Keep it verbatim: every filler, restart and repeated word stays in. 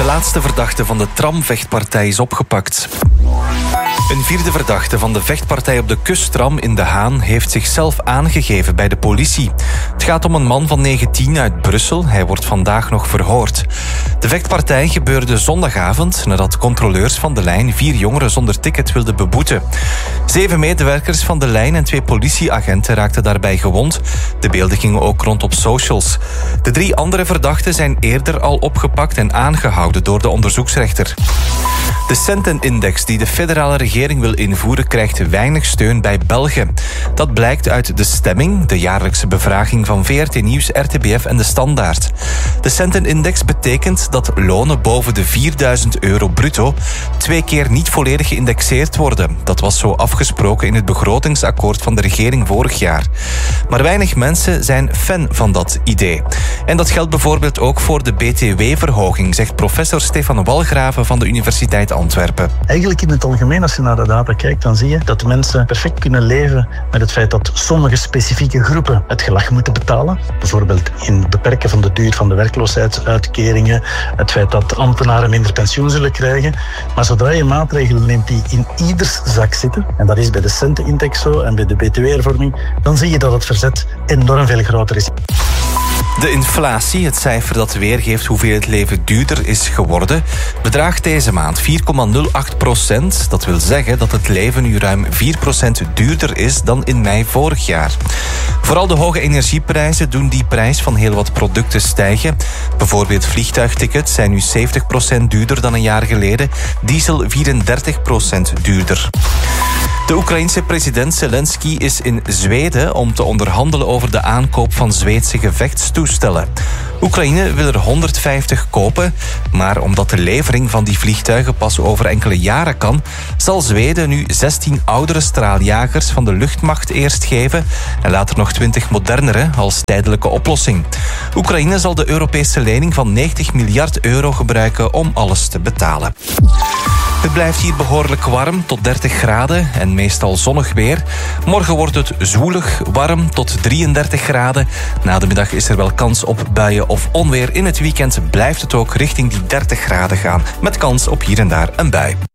laatste verdachte van de tramvechtpartij is opgepakt. Een vierde verdachte van de vechtpartij op de kusttram in De Haan heeft zichzelf aangegeven bij de politie. Het gaat om een man van negentien uit Brussel. Hij wordt vandaag nog verhoord. De vechtpartij gebeurde zondagavond nadat controleurs van de lijn vier jongeren zonder ticket wilden beboeten. Zeven medewerkers van de lijn en twee politieagenten raakten daarbij gewond. De beelden gingen ook rond op socials. De drie andere verdachten zijn eerder al opgepakt en aangehouden door de onderzoeksrechter. De Centenindex die de federale regering wil invoeren krijgt weinig steun bij Belgen. Dat blijkt uit de stemming, de jaarlijkse bevraging van V R T Nieuws, R T B F en De Standaard. De Centenindex betekent dat lonen boven de vierduizend euro bruto twee keer niet volledig geïndexeerd worden. Dat was zo afgesproken in het begrotingsakkoord van de regering vorig jaar. Maar weinig mensen zijn fan van dat idee. En dat geldt bijvoorbeeld ook voor de B T W-verhoging, zegt professor Stefan Walgraven van de Universiteit Antwerpen. Eigenlijk in het algemeen, als je naar de data kijkt, dan zie je dat de mensen perfect kunnen leven met het feit dat sommige specifieke groepen het gelag moeten betalen. Bijvoorbeeld in het beperken van de duur van de werkloosheidsuitkeringen, het feit dat ambtenaren minder pensioen zullen krijgen. Maar zodra je maatregelen neemt die in ieders zak zitten, en dat is bij de Centenindex zo en bij de B T W-hervorming, dan zie je dat het verzet enorm veel groter is. De inflatie, het cijfer dat weergeeft hoeveel het leven duurder is geworden, bedraagt deze maand vier komma nul acht procent. Dat wil zeggen dat het leven nu ruim vier procent duurder is dan in mei vorig jaar. Vooral de hoge energieprijzen doen die prijs van heel wat producten stijgen. Bijvoorbeeld vliegtuigtickets zijn nu zeventig procent duurder dan een jaar geleden. Diesel vierendertig procent duurder. De Oekraïense president Zelensky is in Zweden om te onderhandelen over de aankoop van Zweedse gevechtstoestellen. Oekraïne wil er honderdvijftig kopen, maar omdat de levering van die vliegtuigen pas over enkele jaren kan, zal Zweden nu zestien oudere straaljagers van de luchtmacht eerst geven en later nog twintig modernere als tijdelijke oplossing. Oekraïne zal de Europese lening van negentig miljard euro gebruiken om alles te betalen. Het blijft hier behoorlijk warm, tot dertig graden en meestal zonnig weer. Morgen wordt het zwoelig, warm tot drieëndertig graden. Na de middag is er wel kans op buien of onweer. In het weekend blijft het ook richting die dertig graden gaan, met kans op hier en daar een bui.